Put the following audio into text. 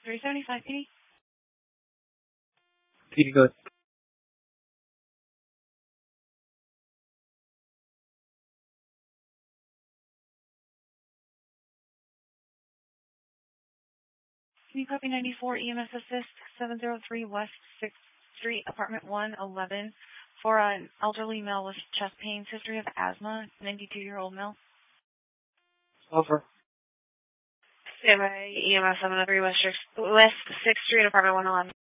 375 PD. PD, go ahead. Can you copy 94 EMS Assist 703 West 6th Street, Apartment 111, for an elderly male with chest pains, history of asthma, 92-year-old male? Over. Standby EMS 703 West 6th Street, Apartment 111.